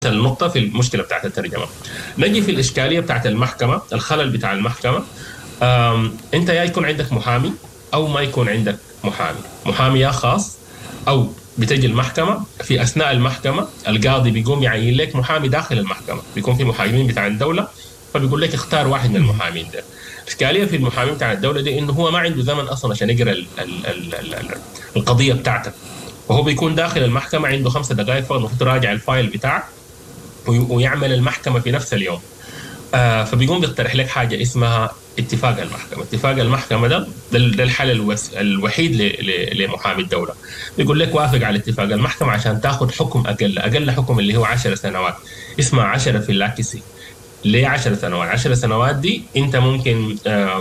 النقطة في المشكلة بتاعت الترجمة. نجي في الإشكالية بتاعت المحكمة، الخلل بتاع المحكمة. أنت يا يكون عندك محامي أو ما يكون عندك محامي يا خاص، أو بتجي المحكمة في أثناء المحكمة القاضي بيقوم يعين لك محامي داخل المحكمة، بيكون في محامين بتاع الدولة، فبيقول لك اختار واحد من المحامين ده. الإشكالية في المحامين بتاع الدولة دي إنه هو ما عنده زمن أصلا عشان يقرأ القضية بتاعتك، وهو بيكون داخل المحكمة عنده 5 دقائق فقط المفروض يراجع الفايل بتاعك ويعمل المحكمة في نفس اليوم. فبيقوم بيقترح لك حاجة اسمها اتفاق المحكمة. اتفاق المحكمة ده الحل الوحيد لمحامي الدولة. بيقول لك وافق على اتفاق المحكمة عشان تاخد حكم أقل حكم اللي هو 10 سنوات، اسمها 10 في اللاكسي. ليه 10 سنوات؟ 10 سنوات دي انت ممكن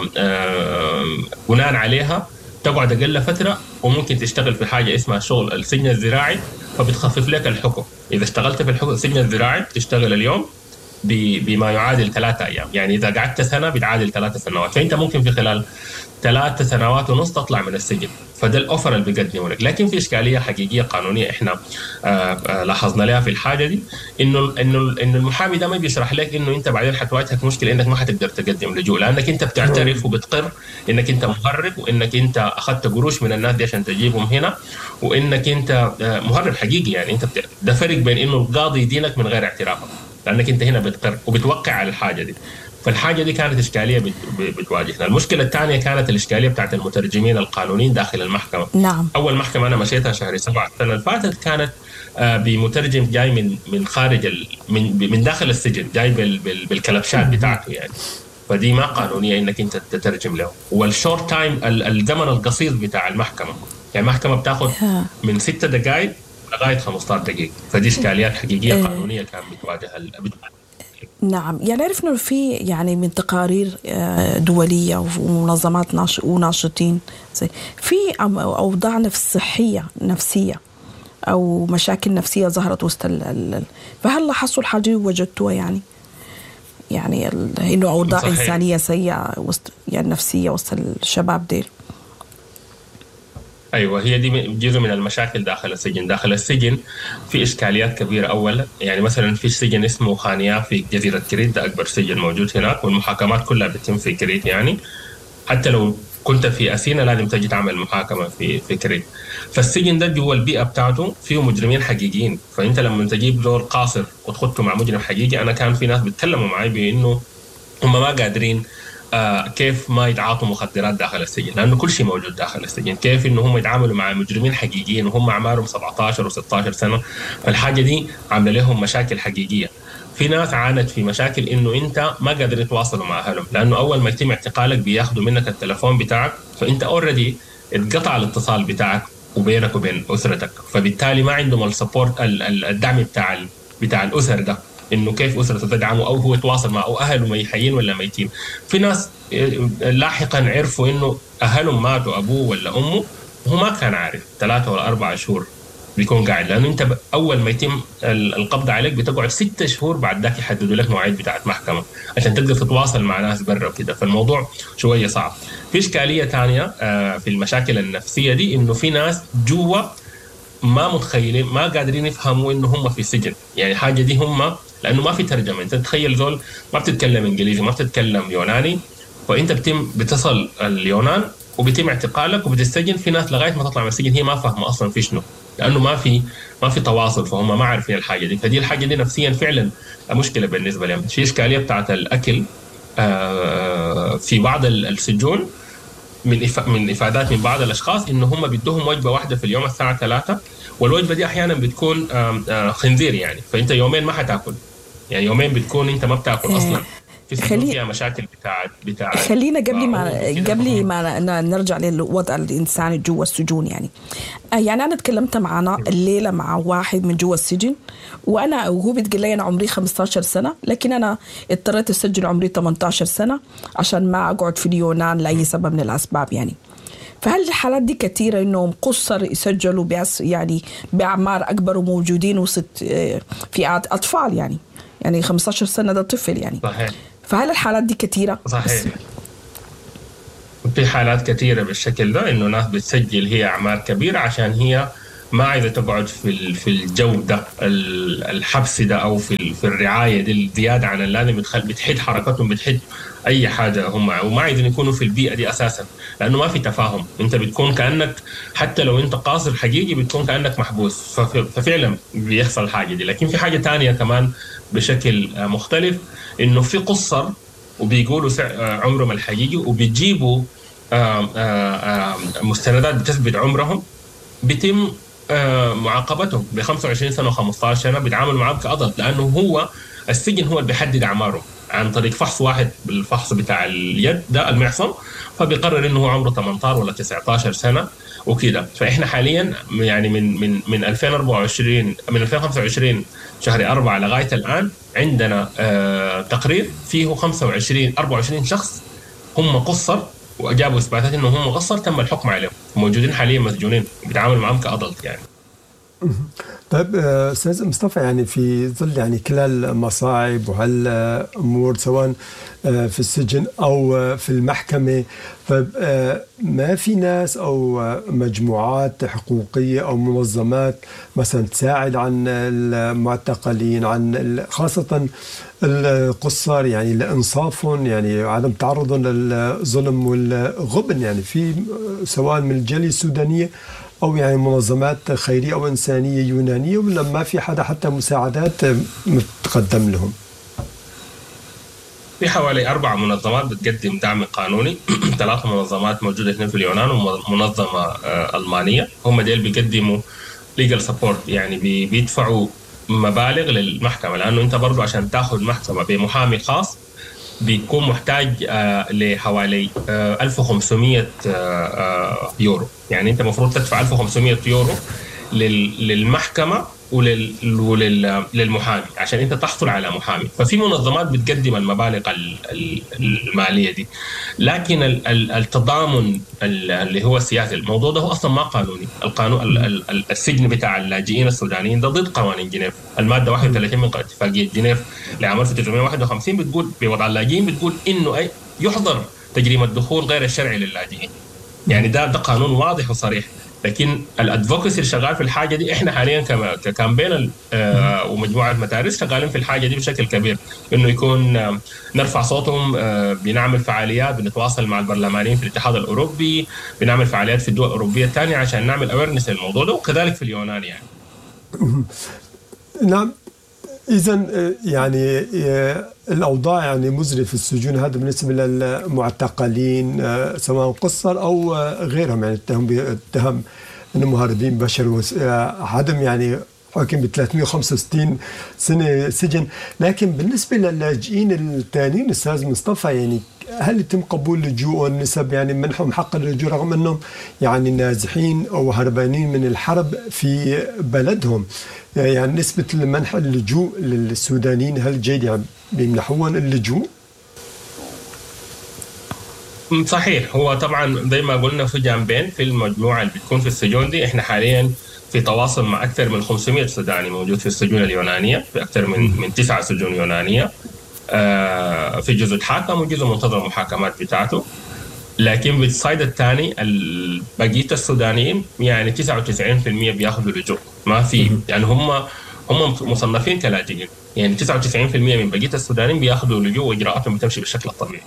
بناء عليها تقعد أقل فترة، وممكن تشتغل في حاجة اسمها شغل السجن الزراعي، فبتخفف لك الحكم. إذا اشتغلت في السجن الزراعي بتشتغل اليوم بما يعادل 3 أيام، يعني إذا قعدت سنة بتعادل 3 سنوات، فأنت ممكن في خلال 3 سنوات ونص تطلع من السجن. فده الأوفر اللي بيقدمه لك. لكن في إشكالية حقيقية قانونية إحنا لاحظنا لها في الحاجة دي، إنه المحامي ده ما بيشرح لك إنه أنت بعدين حتواجهك مشكلة إنك ما حتقدر تقدم لجوء، لأنك أنت بتعترف وبتقر إنك أنت مهرب، وإنك أنت أخذت قروش من الناس دي عشان تجيبهم هنا، وإنك أنت مهرب حقيقي. يعني أنت ده فرق بين إنه القاضي يدينك من غير اعترافك، لأنك أنت هنا بتقر وبتوقع على الحاجة دي. فالحاجة دي كانت إشكالية بتواجهنا. المشكلة الثانية كانت الإشكالية بتاعت المترجمين القانونيين داخل المحكمة. نعم. أول محكمة أنا مشيتها شهر 7 السنة اللي فاتت كانت بمترجم جاي من خارج من داخل السجن، جاي بالكلبشات بتاعته يعني. فدي ما قانونية إنك أنت تترجم له. والشورت تايم، الزمن القصير بتاع المحكمة، يعني المحكمة بتاخد من 6 دقائق لغاية 15 دقيقة. فدي إشكاليات حقيقية قانونية كان بتواجه. نعم. يعني عرفنا في يعني من تقارير دولية ومنظمات وناشطين في أوضاع صحية نفسية أو مشاكل نفسية ظهرت وسط فهل لاحظتوا الحاجة وجدتوها يعني إنه أوضاع صحيح. إنسانية سيئة وسط يعني نفسية وسط الشباب ديل؟ أيوة، هي دي جزء من المشاكل داخل السجن. داخل السجن في إشكاليات كبيرة. أولا يعني مثلا في سجن اسمه خانيا في جزيرة كريت، ده أكبر سجن موجود هناك، والمحاكمات كلها بتتم في كريت. يعني حتى لو كنت في أثينا لازم تجي تعمل محاكمة في كريت. فالسجن ده جوا البيئة بتاعته فيه مجرمين حقيقيين، فأنت لما تجيب دور قاصر وتخطه مع مجرم حقيقي، أنا كان في ناس بيتكلموا معي بأنه هم ما قادرين كيف ما يتعاطوا مخدرات داخل السجن، لأنه كل شيء موجود داخل السجن. كيف إنه هم يتعاملوا مع مجرمين حقيقيين وهم أعمارهم 17 و16 سنة. فالحاجة دي عاملة لهم مشاكل حقيقية. في ناس عانت في مشاكل إنه أنت ما قادر يتواصلوا مع أهلهم، لأنه أول ما يتم اعتقالك بياخدوا منك التلفون بتاعك، فأنت أوريدي اتقطع الاتصال بتاعك وبينك وبين أسرتك، فبالتالي ما عندهم السبورت الدعم بتاع الأسر ده، إنه كيف أسرته تدعمه أو هو يتواصل مع أو أهله حيين ولا ميتين. في ناس لاحقا عرفوا إنه أهلهم ماتوا، أبوه ولا أمه، وهو ما كان عارف. 3 ولا 4 شهور بيكون قاعد، لأنه أنت أول ما يتم القبض عليك بتقعد 6 شهور بعد ذاك يحددوا لك مواعيد بتاعت محكمة عشان تقدر تتواصل مع ناس برا وكده. فالموضوع شوية صعب. في إشكالية تانية في المشاكل النفسية دي، إنه في ناس جوا ما متخيلين، ما قادرين يفهموا إنه هم في سجن. يعني حاجة دي هم لأنه ما في ترجمة. أنت تتخيل ذول ما بتتكلم إنجليزي، ما بتتكلم يوناني، فأنت بتصل اليونان وبيتم اعتقالك وبتستجن. في ناس لغاية ما تطلع من السجن هي ما فاهمة أصلا في شنو، لأنه ما في تواصل، فهم ما عارفين الحاجة دي. فدي الحاجة دي نفسيا فعلا مشكلة بالنسبة لهم. في إشكالية بتاعت الأكل في بعض السجون، من إفادات من بعض الأشخاص إنه هم بيدوهم وجبة واحدة في اليوم الساعة 3، والوجبة دي أحيانا بتكون خنزير يعني، فأنت يومين ما حتاكل، يعني يومين بتكون أنت ما بتاكل أصلا. فيها مشاكل بتاع خلينا قبل ما نرجع للوضع الإنساني جوا السجون. يعني أنا تكلمت معنا الليلة مع واحد من جوا السجن، وهو بتقول لي أنا عمري 15 سنة، لكن أنا اضطريت أسجل عمري 18 سنة عشان ما أقعد في اليونان لأي سبب من الأسباب. يعني فهل الحالات دي كثيرة إنهم قصر يسجلوا يعني بأعمار أكبر وموجودين في أطفال يعني 15 سنة ده طفل يعني. صحيح. فهل الحالات دي كثيرة؟ صحيح. في حالات كثيرة بالشكل ده، إنه ناس بتسجل هي أعمار كبيرة عشان هي ما عايزة تقعد في الجو ده الحبس ده أو في الرعاية دي الزيادة عن اللازم، بتحد حركتهم، بتحد أي حاجة هم، وما عايزين يكونوا في البيئة دي أساسا، لأنه ما في تفاهم. أنت بتكون كأنك حتى لو أنت قاصر حقيقي بتكون كأنك محبوس، ففعلا بيحصل الحاجة دي. لكن في حاجة تانية كمان بشكل مختلف، إنه في قصر وبيقولوا عمرهم الحقيقي، وبيجيبوا مستندات بتثبت عمرهم، بيتم معاقبتهم ب 25 سنه و15 سنه، بيتعاملوا معاهم كأضل، لانه هو السجن هو اللي بيحدد اعماره عن طريق فحص واحد، بالفحص بتاع اليد ده المعصم، فبيقرر انه هو عمره 18 ولا 19 سنه وكده. فاحنا حاليا يعني من 2024 من 2025 شهر 4 لغايه الان عندنا تقرير فيه 24 شخص هم قصر، واجابوا اثباتات انه هم قصر تم الحكم عليهم، موجودين حاليا مسجونين بيتعاملوا معهم كأضلت يعني. طيب استاذ مصطفى، يعني في ظل يعني كل المصاعب وهالامور سواء في السجن او في المحكمه، ما في ناس او مجموعات حقوقيه او منظمات مثلا تساعد عن المعتقلين، عن خاصه القصار، يعني لانصافهم، يعني عدم تعرضهم للظلم والغبن، يعني في سواء من الجاليه السودانيه أو يعني منظمات خيرية أو إنسانية يونانية، ولا ما في حدا حتى مساعدات متقدم لهم؟ في حوالي 4 منظمات بتقدم دعم قانوني 3 منظمات موجودة هنا في اليونان ومنظمة ألمانية، هم ديل بيقدموا legal support، يعني بيدفعوا مبالغ للمحكمة، لأنه أنت برضو عشان تاخذ محكمة بمحامي خاص بيكون محتاج لحوالي 1500 يورو، يعني انت المفروض تدفع 1500 يورو للمحكمة وللمحامي عشان انت تحصل على محامي. ففي منظمات بتقدم المبالغ المالية دي، لكن التضامن اللي هو السياسي، الموضوع ده هو اصلا ما قانوني. القانون السجن بتاع اللاجئين السودانيين ده ضد قوانين جنيف. المادة 31 من اتفاقية جنيف لعام 1951 بتقول بوضع اللاجئين، بتقول انه يحظر تجريم الدخول غير الشرعي للاجئين، يعني ده قانون واضح وصريح. لكن الادفوكسي اللي شغال في الحاجه دي، احنا حاليا ككامبين ومجموعه مدارس شغالين في الحاجه دي بشكل كبير، انه يكون نرفع صوتهم، بنعمل فعاليات، بنتواصل مع البرلمانيين في الاتحاد الاوروبي، بنعمل فعاليات في الدول الاوروبيه الثانيه عشان نعمل اويرنس للموضوع ده، وكذلك في اليونان يعني. نعم، إذن يعني الأوضاع يعني مزرية في السجون، هذا بالنسبة للمعتقلين سواء قصر أو غيرهم، يعني اتهم أنهم مهربين بشر، عدم يعني حكم ب 365 سنة سجن. لكن بالنسبة للاجئين الثانيين أستاذ مصطفى، يعني هل يتم قبول لجوءهم، نسب يعني منحهم حق اللجوء رغم أنهم يعني نازحين أو هربانين من الحرب في بلدهم؟ يعني نسبة منح اللجوء للسودانيين هل جيد، يعني بيمنحون اللجوء؟ صحيح، هو طبعا زي ما قلنا في جانبين في المجموعة اللي بتكون في السجون دي. احنا حاليا في تواصل مع أكثر من 500 سوداني موجود في السجون اليونانية، في أكثر من 9 سجون يونانية، في جزء تحاكم وجزء منتظر المحاكمات بتاعته. لكن بالصيد الثاني بقية السودانيين يعني 99% بياخذوا لجوء، ما في يعني هم مصنفين كلاجئين، يعني 99% من بقية السودانيين بياخذوا لجوء واجراءاتهم بتمشي بالشكل الطبيعي.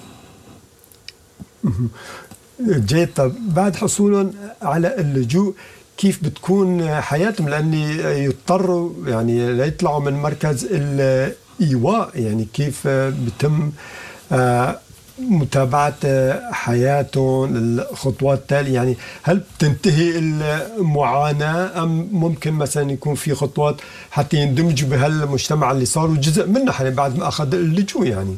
جيد. طب بعد حصولهم على اللجوء كيف بتكون حياتهم، لأن يضطروا يعني ليطلعوا من مركز الإيواء، يعني كيف بتم متابعة حياتهم، الخطوات التالية، يعني هل تنتهي المعاناة أم ممكن مثلا يكون في خطوات حتى يندمجوا بهالمجتمع اللي صاروا جزء منه يعني بعد ما أخذ اللجوء؟ يعني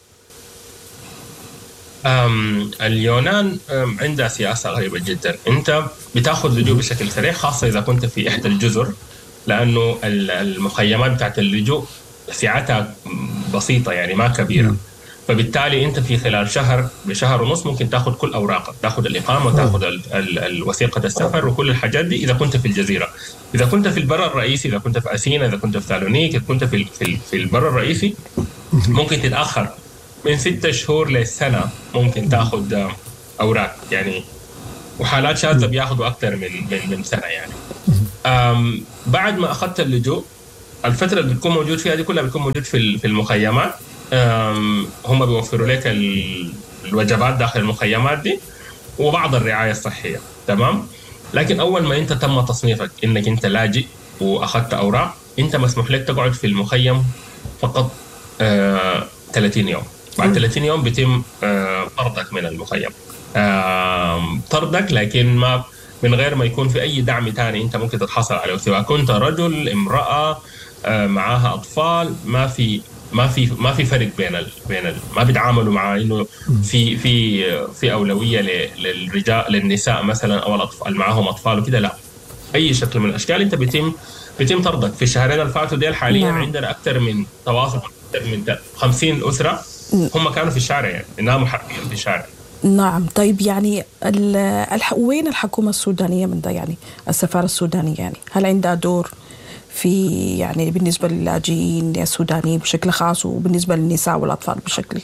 اليونان عندها سياسة غريبة جدا، أنت بتاخذ لجوء بشكل سريع، خاصة إذا كنت في إحدى الجزر، لأنه المخيمات بتاعت اللجوء سعتها بسيطة يعني ما كبيرة، فبالتالي أنت في خلال بشهر ونص ممكن تاخذ كل أوراقك، تاخذ الإقامة وتاخذ وثيقة السفر وكل الحاجات دي إذا كنت في الجزيرة. إذا كنت في البر الرئيسي، إذا كنت في أثينا، إذا كنت في ثالونيك، إذا كنت في البر الرئيسي، ممكن تتأخر من 6 شهور لسنة ممكن تاخذ أوراق يعني، وحالات شاذة بياخذوا أكثر من سنة يعني. بعد ما أخذت اللجوء، الفترة اللي بتكون موجود فيها دي كلها بتكون موجود في المخيمات. هم بيوفروا لك الوجبات داخل المخيمات دي وبعض الرعاية الصحية، تمام. لكن أول ما أنت تم تصنيفك إنك أنت لاجئ وأخذت أوراق، أنت مسموح لك تقعد في المخيم فقط 30 يوم. بعد 30 يوم بيتم طردك من المخيم، طردك، لكن ما من غير ما يكون في أي دعم تاني أنت ممكن تتحصل عليه، سواء كنت رجل، امرأة، معاها أطفال. ما في فرق بين ما بيتعاملوا مع إنه في أولوية للرجال، للنساء مثلا، أو الأطفال معاهم أطفال وكده. لا، أي شكل من الأشكال أنت بيتم طردك. في الشهرين اللي فاتوا ديل حاليا عندنا أكثر من تواصل، أكثر من 50 أسرة هم كانوا في الشارع، يعني إنها محاربين في الشارع. نعم. طيب يعني وين الحكومة السودانية من ده؟ يعني السفارة السودانية يعني هل عندها دور في يعني بالنسبة للاجئين السودانيين بشكل خاص، وبالنسبة للنساء والأطفال بشكل؟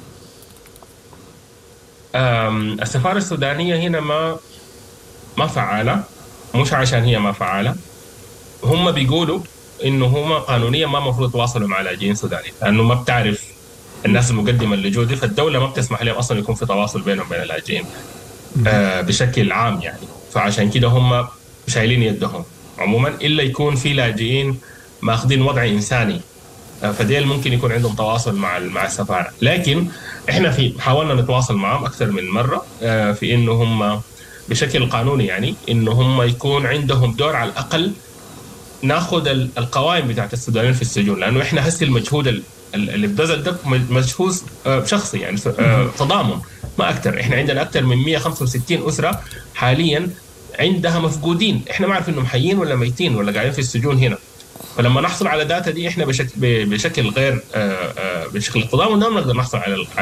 السفارة السودانية هنا ما فعالة، مش عشان هي ما فعالة، هم بيقولوا إنه هم قانونيا ما مفروض يتواصلوا مع لاجئين سودانيين، لأنه ما بتعرف الناس المقدمة اللجوء دي، فالدولة ما بتسمح لهم أصلا يكون في تواصل بينهم وبين اللاجئين بشكل عام يعني. فعشان كده هم شايلين يدهم عموما، إلا يكون في لاجئين ماخذين وضع إنساني، فديل ممكن يكون عندهم تواصل مع السفارة. لكن إحنا حاولنا نتواصل معهم أكثر من مرة في إنه هم بشكل قانوني، يعني إنه هم يكون عندهم دور على الأقل ناخذ القوائم بتاعت السودانيين في السجون، لأنه إحنا هسه المجهود اللي بذل ده مجهود شخصي، يعني تضامن ما أكثر. إحنا عندنا أكثر من 165 أسرة حاليا عندها مفقودين، إحنا ما عارف إنهم حيين ولا ميتين ولا قاعدين في السجون هنا. فلما نحصل على داتا دي إحنا بشكل غير بشكل التضامن ده نقدر نحصل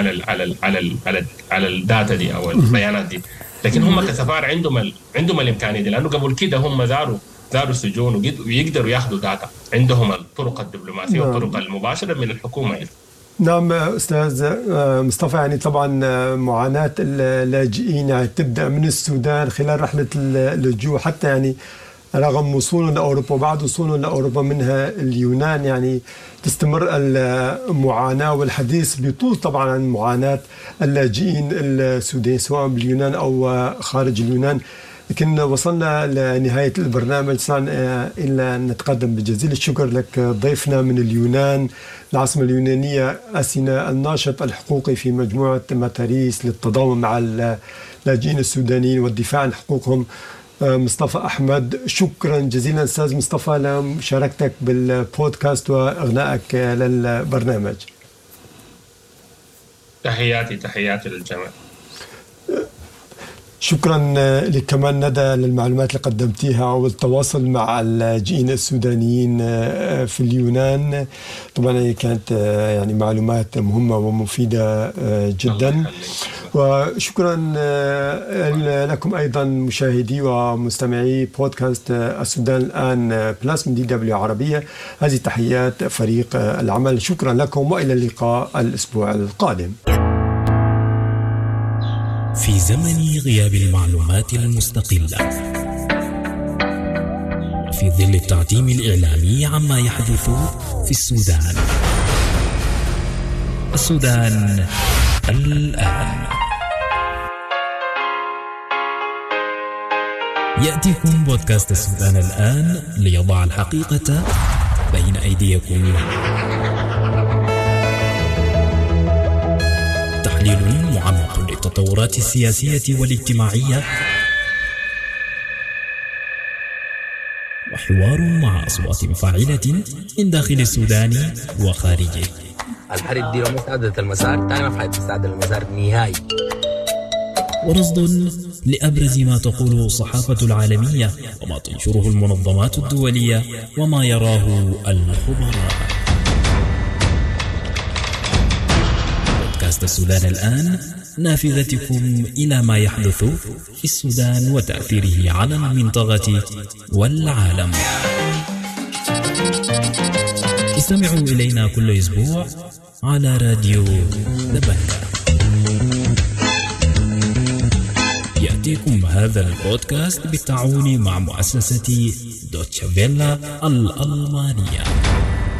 على الداتا دي أو البيانات دي. لكن هم كسفارة عندهم الإمكانية دي، لأنه قبل كده هم زاروا السجون ويقدروا ياخذوا داتا، عندهم الطرق الدبلوماسية والطرق المباشرة من الحكومة يعني. نعم أستاذ مصطفى، يعني طبعا معاناة اللاجئين يعني تبدأ من السودان خلال رحلة اللجوء حتى يعني رغم وصولهم لأوروبا، وبعد وصولهم لأوروبا منها اليونان، يعني تستمر المعاناة والحديث بيطول طبعا عن معاناة اللاجئين السودانيين سواء باليونان أو خارج اليونان. لكن وصلنا لنهاية البرنامج، إلا أن نتقدم بجزيل الشكر لك ضيفنا من اليونان، العاصمة اليونانية أثينا، الناشط الحقوقي في مجموعة ماتاريس للتضامن مع اللاجئين السودانيين والدفاع عن حقوقهم، مصطفى أحمد. شكرا جزيلا أستاذ مصطفى لمشاركتك بالبودكاست وإغنائك للبرنامج. تحياتي للجميع. شكرا لك كمان ندى للمعلومات اللي قدمتيها والتواصل مع اللاجئين السودانيين في اليونان. طبعا كانت يعني معلومات مهمة ومفيدة جدا. وشكرا لكم أيضا مشاهدي ومستمعي بودكاست السودان الآن بلاس من DW عربية. هذه تحيات فريق العمل، شكرا لكم وإلى اللقاء الأسبوع القادم. في زمن غياب المعلومات المستقلة، في ظل التعتيم الإعلامي عما يحدث في السودان. السودان الآن. يأتيكم بودكاست السودان الآن ليضع الحقيقة بين أيديكم. تحليل معمق للتطورات السياسية والاجتماعية، وحوار مع أصوات فاعلة من داخل السودان وخارجه. الحرب دي لو مستعدة المسار تاني ما في حد مستعد المسار نهائي. ورصد لأبرز ما تقوله الصحافة العالمية وما تنشره المنظمات الدولية وما يراه الخبراء. بودكاست السودان الآن، نافذتكم إلى ما يحدث في السودان وتأثيره على المنطقة والعالم. استمعوا إلينا كل أسبوع على راديو دبنكة. يأتيكم هذا البودكاست بالتعاون مع مؤسسة دوتشا فيلا الألمانية.